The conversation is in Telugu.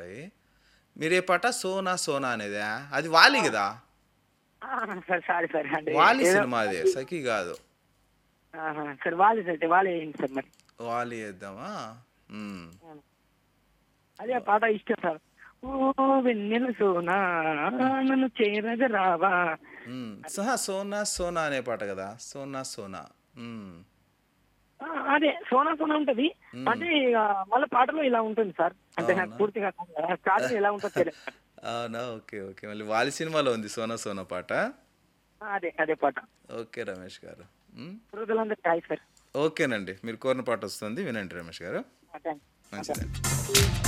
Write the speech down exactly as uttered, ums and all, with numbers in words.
ఉంటాయి. మీరే పాట 'సోనా సోనా' అనేదా? అది 'వాలి' గదా! ఆ! Sir sorry sir. అంటే 'వాలి' ఏదో సినిమా అది 'సఖి' గాదు. ఆహా! సరే 'వాలి' అయితే 'వాలి' ఏయండి సార్ మరి. 'వాలి' ఏద్దామా? హ్మ్. అవును. అదే ఆ పాట ఇష్టం సార్. ఓ వెన్నెల సోనా హ్మ్. నన్ను చేరగ రావా హ్మ్. అని. సహా 'సోనా సోనా' అనే పాట గదా! 'సోనా సోనా.' హ్మ్. ఆ! అదే 'సోనా సోనా' ఉంటది. హ్మ్. అంటే ఇగ మళ్ళా పాటలో ఇలా ఉంటుంది సార్. అంటే నాకు అవునా? పూర్తిగా స్టార్టింగ్ ఎలా ఉంటదో తెలీదు. అవునా? ఓకే. ఓకే. మళ్ళీ 'వాలి' సినిమాలో ఉంది 'సోనా సోనా' పాట. ఆ! అదే అదే పాట. ఓకే రమేష్ గారు. హ్మ్. శ్రోతలందరికి హాయ్ సార్. ఓకేనండి. మీరు కోరిన పాటొస్తుంది. వినండి రమేష్ గారు. ఆ! థాంక్స్. ఆ! థాంక్స్. మంచిదండి.